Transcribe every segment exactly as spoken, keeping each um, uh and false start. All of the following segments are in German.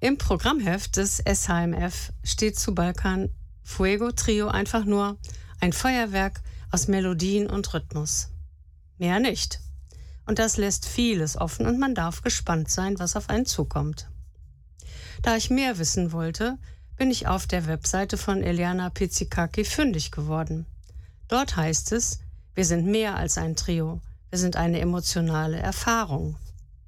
Im Programmheft des S H M F steht zu Balkan Fuego Trio einfach nur ein Feuerwerk aus Melodien und Rhythmus. Mehr nicht. Und das lässt vieles offen und man darf gespannt sein, was auf einen zukommt. Da ich mehr wissen wollte, bin ich auf der Webseite von Eliana Pizzicaki fündig geworden. Dort heißt es, wir sind mehr als ein Trio, wir sind eine emotionale Erfahrung.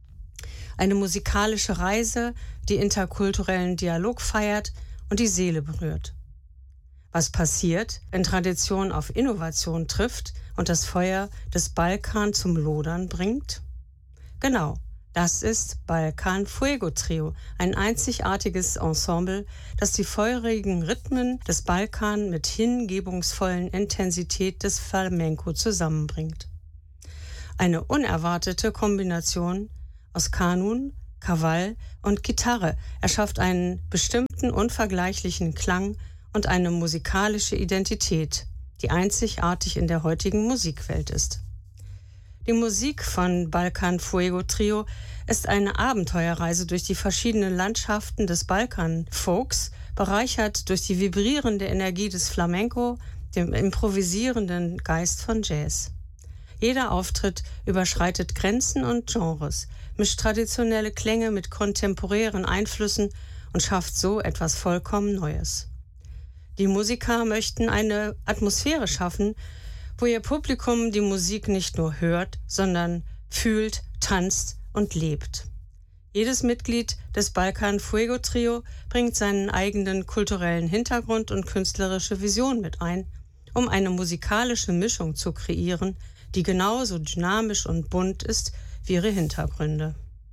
Eine musikalische Reise, die interkulturellen Dialog feiert und die Seele berührt. Was passiert, wenn Tradition auf Innovation trifft und das Feuer des Balkan zum Lodern bringt? Genau, das ist Balkan Fuego Trio, ein einzigartiges Ensemble, das die feurigen Rhythmen des Balkan mit hingebungsvollen Intensität des Flamenco zusammenbringt. Eine unerwartete Kombination aus Kanun, Krawall und Gitarre erschafft einen bestimmten unvergleichlichen Klang und eine musikalische Identität, die einzigartig in der heutigen Musikwelt ist. Die Musik von Balkan Fuego Trio ist eine Abenteuerreise durch die verschiedenen Landschaften des Balkan-Folks, bereichert durch die vibrierende Energie des Flamenco, dem improvisierenden Geist von Jazz. Jeder Auftritt überschreitet Grenzen und Genres, mischt traditionelle Klänge mit kontemporären Einflüssen und schafft so etwas vollkommen Neues. Die Musiker möchten eine Atmosphäre schaffen, wo ihr Publikum die Musik nicht nur hört, sondern fühlt, tanzt und lebt. Jedes Mitglied des Balkan Fuego Trio bringt seinen eigenen kulturellen Hintergrund und künstlerische Vision mit ein, um eine musikalische Mischung zu kreieren, die genauso dynamisch und bunt ist wie ihre Hintergründe.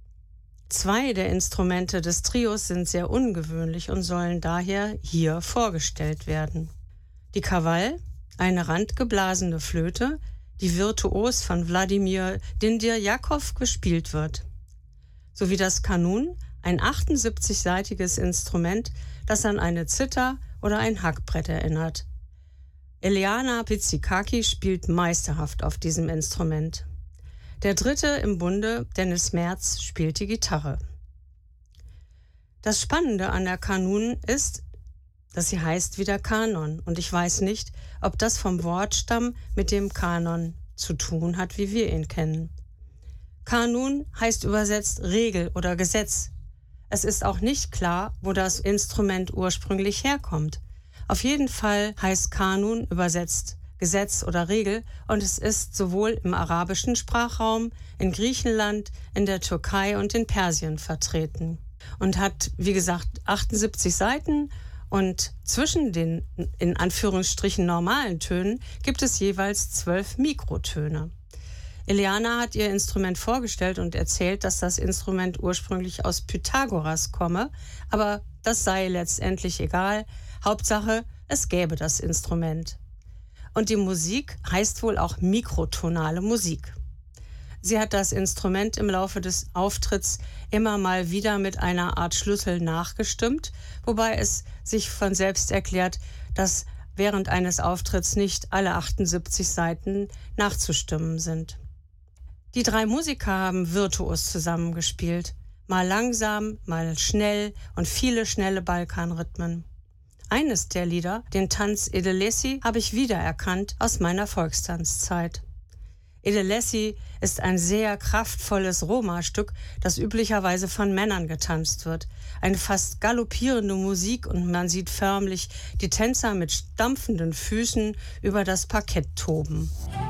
Zwei der Instrumente des Trios sind sehr ungewöhnlich und sollen daher hier vorgestellt werden. Die Krawall, eine randgeblasene Flöte, die virtuos von Wladimir Dindirjakow gespielt wird, sowie das Kanun, ein achtundsiebzigseitiges Instrument, das an eine Zither oder ein Hackbrett erinnert. Eliana Pizzicaki spielt meisterhaft auf diesem Instrument. Der dritte im Bunde, Dennis Merz, spielt die Gitarre. Das Spannende an der Kanun ist, dass sie heißt wie der Kanon und ich weiß nicht, ob das vom Wortstamm mit dem Kanon zu tun hat, wie wir ihn kennen. Kanun heißt übersetzt Regel oder Gesetz. Es ist auch nicht klar, wo das Instrument ursprünglich herkommt. Auf jeden Fall heißt Kanun übersetzt Gesetz oder Regel und es ist sowohl im arabischen Sprachraum, in Griechenland, in der Türkei und in Persien vertreten und hat, wie gesagt, achtundsiebzig Seiten und zwischen den in Anführungsstrichen normalen Tönen gibt es jeweils zwölf Mikrotöne. Eliana hat ihr Instrument vorgestellt und erzählt, dass das Instrument ursprünglich aus Pythagoras komme, aber das sei letztendlich egal. Hauptsache, es gäbe das Instrument. Und die Musik heißt wohl auch mikrotonale Musik. Sie hat das Instrument im Laufe des Auftritts immer mal wieder mit einer Art Schlüssel nachgestimmt, wobei es sich von selbst erklärt, dass während eines Auftritts nicht alle achtundsiebzig Seiten nachzustimmen sind. Die drei Musiker haben virtuos zusammengespielt, mal langsam, mal schnell und viele schnelle Balkanrhythmen. Eines der Lieder, den Tanz Edelesi, habe ich wiedererkannt aus meiner Volkstanzzeit. Edelesi ist ein sehr kraftvolles Roma-Stück, das üblicherweise von Männern getanzt wird. Eine fast galoppierende Musik und man sieht förmlich die Tänzer mit stampfenden Füßen über das Parkett toben.